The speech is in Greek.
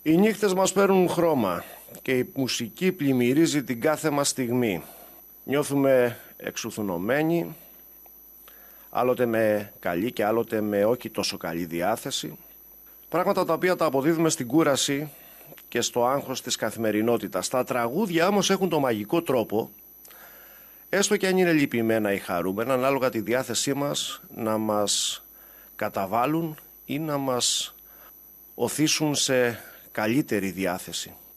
Οι νύχτες μας παίρνουν χρώμα και η μουσική πλημμυρίζει την κάθε μας στιγμή. Νιώθουμε εξουθουνωμένοι, άλλοτε με καλή και άλλοτε με όχι τόσο καλή διάθεση. Πράγματα τα οποία τα αποδίδουμε στην κούραση και στο άγχος της καθημερινότητας. Τα τραγούδια όμως έχουν το μαγικό τρόπο, έστω και αν είναι λυπημένα ή χαρούμενα, ανάλογα τη διάθεσή μας, να μας καταβάλουν ή να μας οθήσουν σε καλύτερη διάθεση.